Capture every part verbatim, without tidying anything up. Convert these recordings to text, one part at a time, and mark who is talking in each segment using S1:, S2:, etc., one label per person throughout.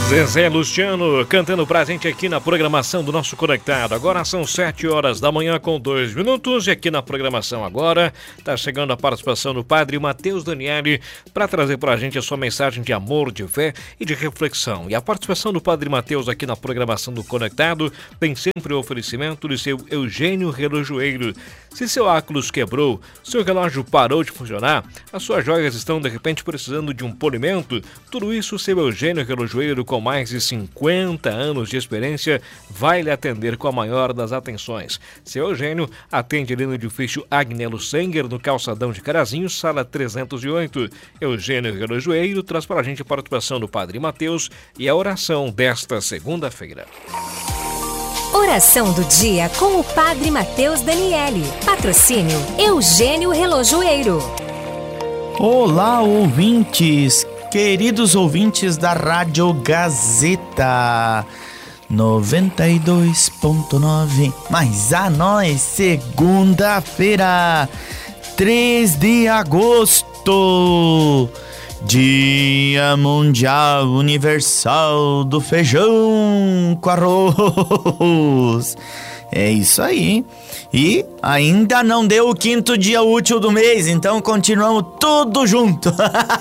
S1: Zezé Luciano cantando pra gente aqui na programação do nosso Conectado. Agora são sete horas da manhã com dois minutos e aqui na programação agora tá chegando a participação do Padre Mateus Daniele para trazer pra gente a sua mensagem de amor, de fé e de reflexão. E a participação do Padre Mateus aqui na programação do Conectado tem sempre o oferecimento de seu Eugênio Relojoeiro. Se seu óculos quebrou, seu relógio parou de funcionar, as suas joias estão de repente precisando de um polimento, tudo isso o seu Eugênio Relojoeiro, com mais de cinquenta anos de experiência, vai lhe atender com a maior das atenções. Seu Eugênio atende ali no edifício Agnello Sanger, no calçadão de Carazinho, sala trezentos e oito. Eugênio Relojoeiro traz para a gente a participação do Padre Mateus e a oração desta segunda-feira.
S2: Oração do dia com o Padre Mateus Daniele. Patrocínio Eugênio Relojoeiro.
S3: Olá, ouvintes, queridos ouvintes da Rádio Gazeta noventa e dois ponto nove. Mas a nós, segunda-feira, três de agosto, Dia Mundial Universal do Feijão com Arroz. É isso aí. E ainda não deu o quinto dia útil do mês, então continuamos tudo junto.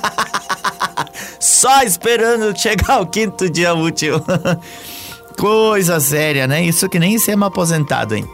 S3: Só esperando chegar o quinto dia útil. Coisa séria, né? Isso que nem ser aposentado, hein?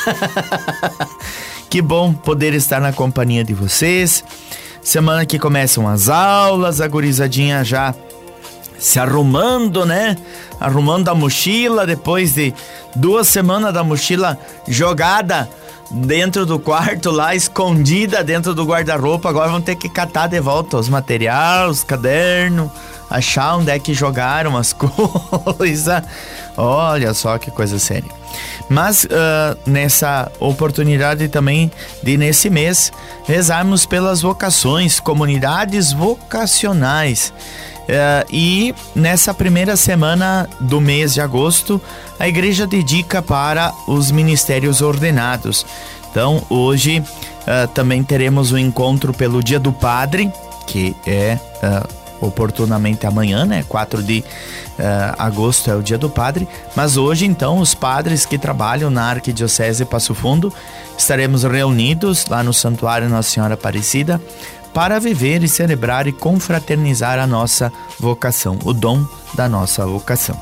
S3: Que bom poder estar na companhia de vocês. Semana que começam as aulas, a gurizadinha já se arrumando, né? Arrumando a mochila depois de duas semanas da mochila jogada dentro do quarto lá, escondida dentro do guarda-roupa. Agora vão ter que catar de volta os materiais, os cadernos, achar onde é que jogaram as coisas. Olha só que coisa séria. Mas uh, nessa oportunidade também de nesse mês rezarmos pelas vocações, comunidades vocacionais. Uh, e nessa primeira semana do mês de agosto, a igreja dedica para os ministérios ordenados. Então hoje uh, também teremos o encontro pelo Dia do Padre, que é uh, oportunamente amanhã, né? quatro de agosto é o Dia do Padre. Mas hoje então os padres que trabalham na Arquidiocese Passo Fundo estaremos reunidos lá no Santuário Nossa Senhora Aparecida para viver e celebrar e confraternizar a nossa vocação, o dom da nossa vocação.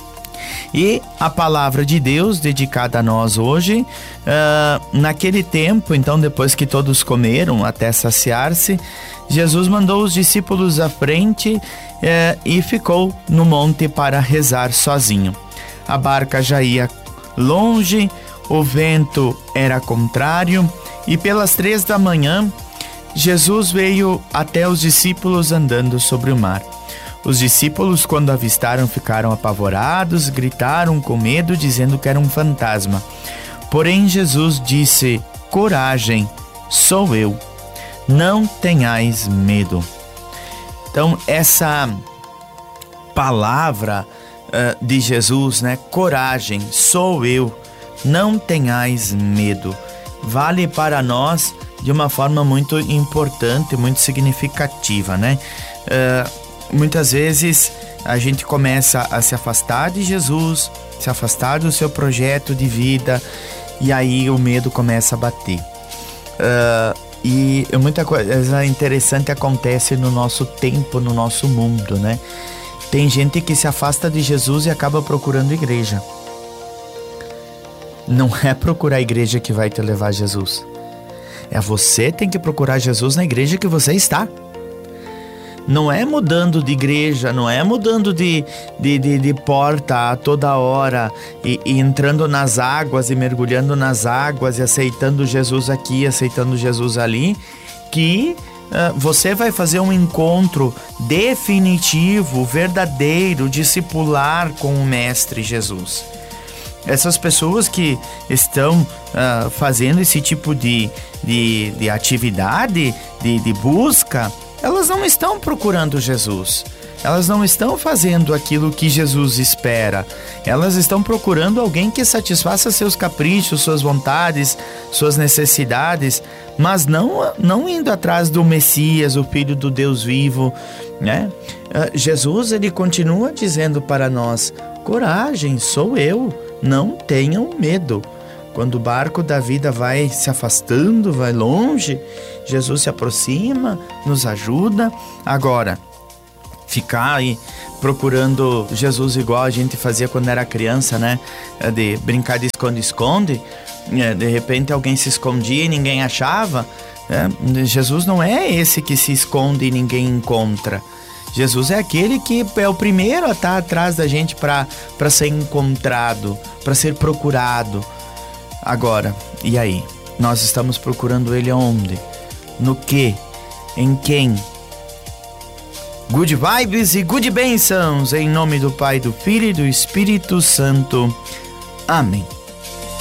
S3: E a palavra de Deus dedicada a nós hoje, uh, naquele tempo, então depois que todos comeram até saciar-se, Jesus mandou os discípulos à frente uh, e ficou no monte para rezar sozinho. A barca já ia longe, o vento era contrário e pelas três da manhã Jesus veio até os discípulos andando sobre o mar. Os discípulos, quando avistaram, ficaram apavorados, gritaram com medo, dizendo que era um fantasma. Porém, Jesus disse: coragem, sou eu, não tenhais medo. Então, essa palavra uh, de Jesus, né? Coragem, sou eu, não tenhais medo, vale para nós de uma forma muito importante, muito significativa, né? Uh, Muitas vezes a gente começa a se afastar de Jesus, se afastar do seu projeto de vida, e aí o medo começa a bater. Uh, e muita coisa interessante acontece no nosso tempo, no nosso mundo, né? Tem gente que se afasta de Jesus e acaba procurando igreja. Não é procurar a igreja que vai te levar a Jesus. É você tem que procurar Jesus na igreja que você está. Não é mudando de igreja, não é mudando de, de, de, de porta a toda hora e, e entrando nas águas e mergulhando nas águas e aceitando Jesus aqui, aceitando Jesus ali, que uh, você vai fazer um encontro definitivo, verdadeiro, discipular com o Mestre Jesus. Essas pessoas que estão uh, fazendo esse tipo de, de, de atividade, de, de busca, elas não estão procurando Jesus. Elas não estão fazendo aquilo que Jesus espera. Elas estão procurando alguém que satisfaça seus caprichos, suas vontades, suas necessidades. mas não, não indo atrás do Messias, o Filho do Deus vivo, né? Jesus, ele continua dizendo para nós: coragem, sou eu, não tenham medo. Quando o barco da vida vai se afastando, vai longe, Jesus se aproxima, nos ajuda. Agora, ficar aí procurando Jesus igual a gente fazia quando era criança, né? De brincar de esconde-esconde, de repente alguém se escondia e ninguém achava. Jesus não é esse que se esconde e ninguém encontra. Jesus é aquele que é o primeiro a estar atrás da gente para para ser encontrado, para ser procurado. Agora, e aí? Nós estamos procurando ele aonde? No que? Em quem? Good vibes e good bênçãos, em nome do Pai, do Filho e do Espírito Santo. Amém.